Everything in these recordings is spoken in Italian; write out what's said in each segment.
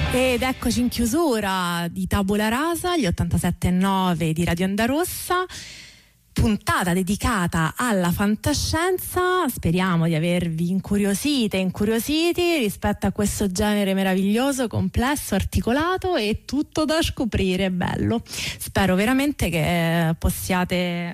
Ed eccoci in chiusura di Tabula Rasa, gli 87.9 di Radio Onda Rossa, puntata dedicata alla fantascienza. Speriamo di avervi incuriosite e incuriositi rispetto a questo genere meraviglioso, complesso, articolato e tutto da scoprire, bello. Spero veramente che possiate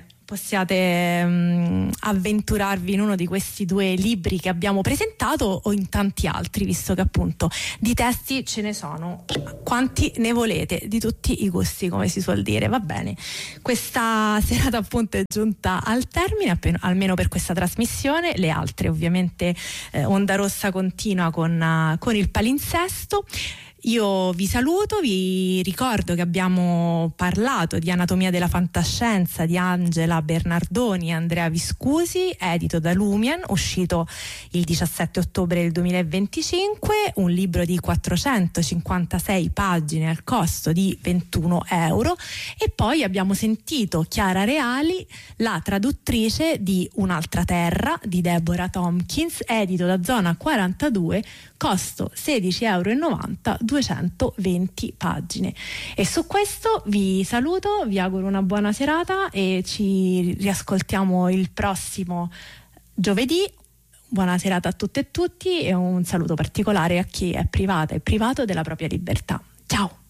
avventurarvi in uno di questi due libri che abbiamo presentato o in tanti altri, visto che appunto di testi ce ne sono quanti ne volete, di tutti i gusti, come si suol dire. Va bene, questa serata appunto è giunta al termine, almeno per questa trasmissione. Le altre ovviamente Onda Rossa continua con il palinsesto. Io vi saluto, vi ricordo che abbiamo parlato di Anatomia della fantascienza di Angela Bernardoni e Andrea Viscusi, edito da Lumian, uscito il 17 ottobre del 2025, un libro di 456 pagine al costo di 21 euro. E poi abbiamo sentito Chiara Reali, la traduttrice di Un'altra terra di Deborah Tompkins, edito da Zona 42, costo 16,90 euro, 220 pagine. E su questo vi saluto, vi auguro una buona serata e ci riascoltiamo il prossimo giovedì. Buona serata a tutte e tutti e un saluto particolare a chi è privata e privato della propria libertà. Ciao!